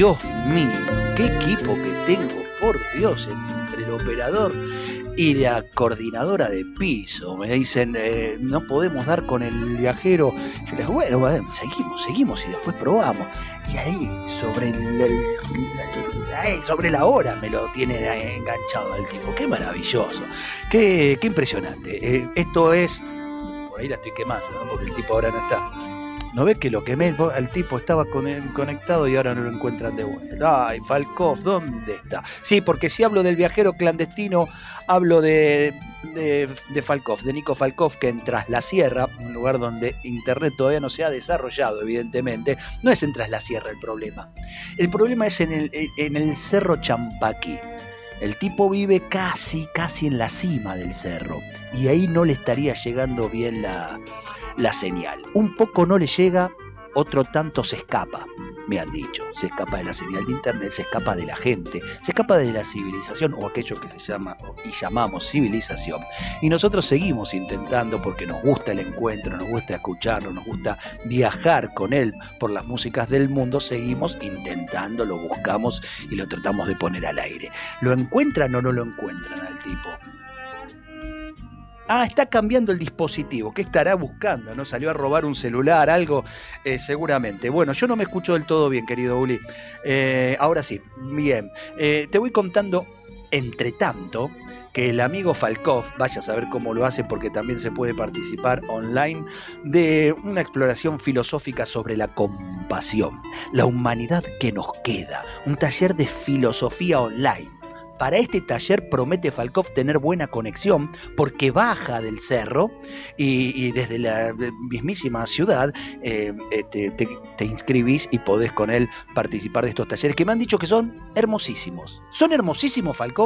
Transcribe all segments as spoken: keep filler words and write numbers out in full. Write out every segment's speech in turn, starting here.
Dios mío, qué equipo que tengo, por Dios, entre el operador y la coordinadora de piso. Me dicen, eh, no podemos dar con el viajero. Yo les digo, bueno, bueno, seguimos, seguimos y después probamos. Y ahí, sobre el, el, el, sobre la hora, me lo tienen enganchado al tipo. Qué maravilloso, qué, qué impresionante. Eh, esto es, por ahí la estoy quemando, ¿no? Porque el tipo ahora no está. ¿No ves que lo quemé? El tipo estaba con él conectado y ahora no lo encuentran de vuelta. Ay, Falkov, ¿dónde está? Sí, porque si hablo del viajero clandestino, hablo de, de, de Falkov, de Nico Falkov, que en Tras la Sierra, un lugar donde internet todavía no se ha desarrollado, evidentemente, no es en Tras la Sierra el problema. El problema es en el, en el Cerro Champaquí. El tipo vive casi, casi en la cima del cerro y ahí no le estaría llegando bien la... la señal. Un poco no le llega, otro tanto se escapa, me han dicho. Se escapa de la señal de internet, se escapa de la gente, se escapa de la civilización o aquello que se llama y llamamos civilización. Y nosotros seguimos intentando porque nos gusta el encuentro, nos gusta escucharlo, nos gusta viajar con él por las músicas del mundo. Seguimos intentando, lo buscamos y lo tratamos de poner al aire. ¿Lo encuentran o no lo encuentran al tipo? Ah, está cambiando el dispositivo. ¿Qué estará buscando? ¿No salió a robar un celular, algo? Eh, seguramente. Bueno, yo no me escucho del todo bien, querido Uli. Eh, ahora sí, bien. Eh, te voy contando, entre tanto, que el amigo Falkov, vaya a saber cómo lo hace porque también se puede participar online, de una exploración filosófica sobre la compasión, la humanidad que nos queda, un taller de filosofía online. Para este taller promete Falkov tener buena conexión porque baja del cerro y, y desde la mismísima ciudad eh, te, te, te inscribís y podés con él participar de estos talleres que me han dicho que son hermosísimos. ¿Son hermosísimos, Falkov?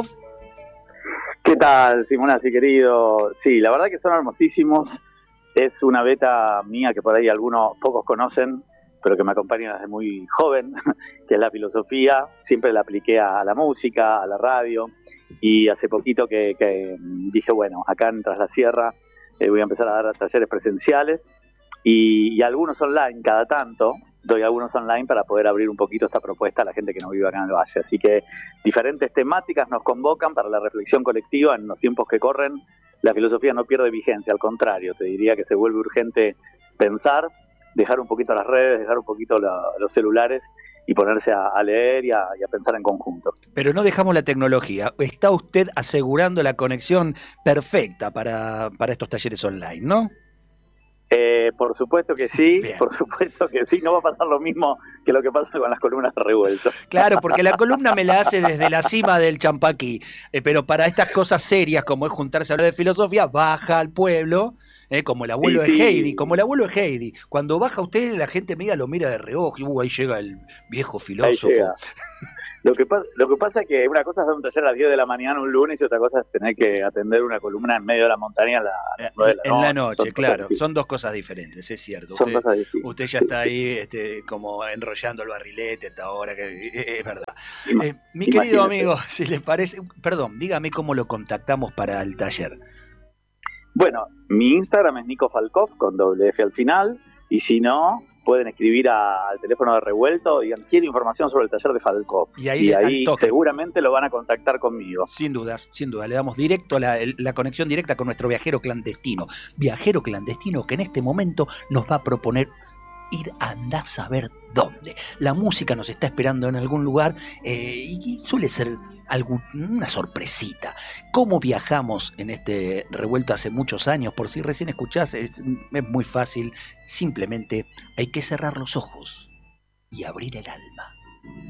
¿Qué tal, Simonazzi, querido? Sí, la verdad que son hermosísimos. Es una beta mía que por ahí algunos pocos conocen, pero que me acompaña desde muy joven, que es la filosofía. Siempre la apliqué a la música, a la radio, y hace poquito que, que dije, bueno, acá en Tras la Sierra eh, voy a empezar a dar talleres presenciales y, y algunos online cada tanto. Doy algunos online para poder abrir un poquito esta propuesta a la gente que no vive acá en el Valle. Así que diferentes temáticas nos convocan para la reflexión colectiva en los tiempos que corren. La filosofía no pierde vigencia, al contrario, te diría que se vuelve urgente pensar, dejar un poquito las redes, dejar un poquito la, los celulares y ponerse a, a leer y a, y a pensar en conjunto. Pero no dejamos la tecnología. Está usted asegurando la conexión perfecta para, para estos talleres online, ¿no? Eh, por supuesto que sí, Bien. por supuesto que sí. No va a pasar lo mismo que lo que pasa con las columnas de Revuelto. Claro, porque la columna me la hace desde la cima del Champaquí, eh, pero para estas cosas serias como es juntarse a hablar de filosofía, baja al pueblo, eh, como el abuelo sí, de sí. Heidi, como el abuelo de Heidi. Cuando baja usted, la gente media lo mira de reojo, y uh, ahí llega el viejo filósofo. Ahí llega. Lo que, pasa, lo que pasa es que una cosa es dar un taller a las diez de la mañana un lunes y otra cosa es tener que atender una columna en medio de la montaña a las nueve de la en noche. la noche, son claro. Son dos cosas diferentes, es cierto. Son usted, cosas distintas. Usted ya sí, está sí. ahí este, como enrollando el barrilete hasta ahora, que es verdad. Ima- Eh, mi imagínate. querido amigo, si le parece, perdón, dígame cómo lo contactamos para el taller. Bueno, mi Instagram es Nico Falkov con doble F al final, y si no, pueden escribir a, al teléfono de Revuelto y quiero información sobre el taller de Falkov. Y ahí, y le- al ahí toque. seguramente lo van a contactar conmigo. Sin dudas, sin duda, le damos directo la, la conexión directa con nuestro viajero clandestino. Viajero clandestino que en este momento nos va a proponer ir a andar a saber dónde. La música nos está esperando en algún lugar eh, y suele ser algún, una sorpresita. ¿Cómo viajamos en este Revuelto hace muchos años? Por si recién escuchás, es, es muy fácil. Simplemente hay que cerrar los ojos y abrir el alma.